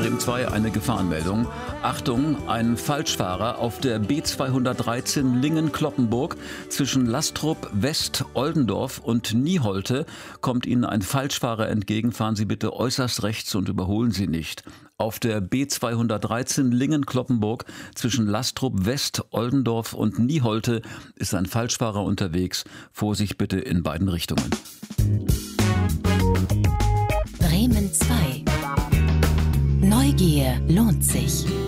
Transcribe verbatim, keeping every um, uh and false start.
Bremen zwei, eine Gefahrenmeldung. Achtung, ein Falschfahrer auf der B zweihundertdreizehn Lingen-Cloppenburg zwischen Lastrup, West, Oldendorf und Nieholte kommt Ihnen ein Falschfahrer entgegen. Fahren Sie bitte äußerst rechts und überholen Sie nicht. Auf der B zweihundertdreizehn Lingen-Cloppenburg zwischen Lastrup, West, Oldendorf und Nieholte ist ein Falschfahrer unterwegs. Vorsicht bitte in beiden Richtungen. Bremen zwei. Neugier lohnt sich.